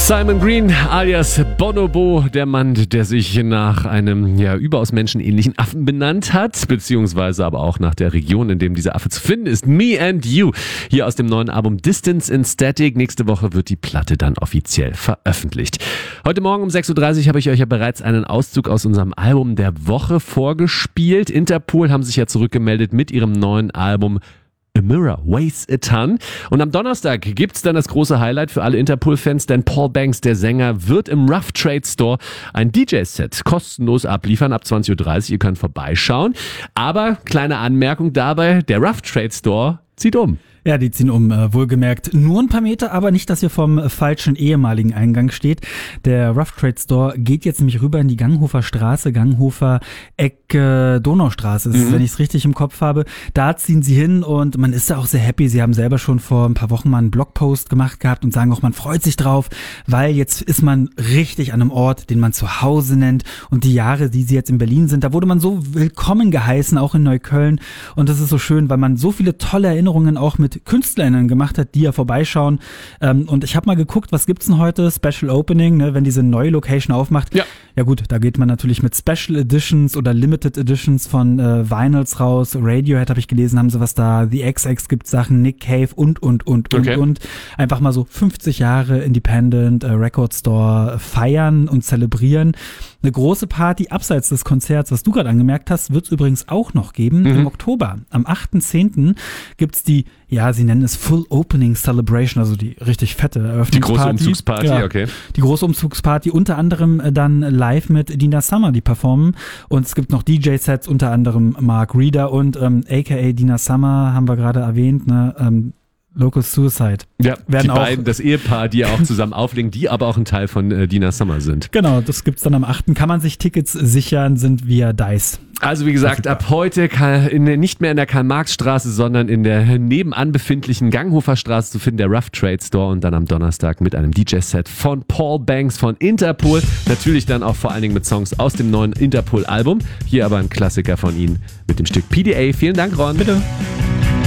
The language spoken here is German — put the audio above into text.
Simon Green alias Bonobo, der Mann, der sich nach einem überaus menschenähnlichen Affen benannt hat, beziehungsweise aber auch nach der Region, in dem dieser Affe zu finden ist. Me and You, hier aus dem neuen Album Distance in Static. Nächste Woche wird die Platte dann offiziell veröffentlicht. Heute Morgen um 6.30 Uhr habe ich euch ja bereits einen Auszug aus unserem Album der Woche vorgespielt. Interpol haben sich ja zurückgemeldet mit ihrem neuen Album A Mirror Weighs a Ton. Und am Donnerstag gibt's dann das große Highlight für alle Interpol-Fans, denn Paul Banks, der Sänger, wird im Rough Trade Store ein DJ-Set kostenlos abliefern ab 20.30 Uhr. Ihr könnt vorbeischauen. Aber kleine Anmerkung dabei, der Rough Trade Store zieht um. Ja, die ziehen um, wohlgemerkt nur ein paar Meter, aber nicht, dass ihr vom falschen ehemaligen Eingang steht. Der Rough Trade Store geht jetzt nämlich rüber in die Ganghofer Straße, Ganghofer Ecke Donaustraße, wenn ich es richtig im Kopf habe. Da ziehen sie hin und man ist da auch sehr happy. Sie haben selber schon vor ein paar Wochen mal einen Blogpost gemacht gehabt und sagen auch, man freut sich drauf, weil jetzt ist man richtig an einem Ort, den man zu Hause nennt. Und die Jahre, die sie jetzt in Berlin sind, da wurde man so willkommen geheißen, auch in Neukölln. Und das ist so schön, weil man so viele tolle Erinnerungen auch mit KünstlerInnen gemacht hat, die ja vorbeischauen. Und ich habe mal geguckt, was gibt's denn heute? Special Opening, ne, wenn diese neue Location aufmacht. Ja gut, da geht man natürlich mit Special Editions oder Limited Editions von Vinyls raus. Radiohead habe ich gelesen, haben sie was da. The XX gibt Sachen, Nick Cave und. Einfach mal so 50 Jahre Independent Record Store feiern und zelebrieren. Eine große Party abseits des Konzerts, was du gerade angemerkt hast, wird es übrigens auch noch geben. Im Oktober, am 8.10. gibt's die, sie nennen es Full Opening Celebration, also die richtig fette Eröffnungsparty. Die große Umzugsparty, okay. Die große Umzugsparty, unter anderem dann live mit Dina Summer, die performen. Und es gibt noch DJ-Sets, unter anderem Mark Reeder und aka Dina Summer, haben wir gerade erwähnt, ne, Local Suicide. Ja, die beiden, das Ehepaar, die ja auch zusammen auflegen, die aber auch ein Teil von Dina Summer sind. Genau, das gibt's dann am 8. Kann man sich Tickets sichern, sind via Dice. Also wie gesagt, ab heute nicht mehr in der Karl-Marx-Straße, sondern in der nebenan befindlichen Ganghofer Straße zu finden, der Rough Trade Store, und dann am Donnerstag mit einem DJ-Set von Paul Banks von Interpol. Natürlich dann auch vor allen Dingen mit Songs aus dem neuen Interpol-Album. Hier aber ein Klassiker von ihnen mit dem Stück PDA. Vielen Dank, Ron. Bitte.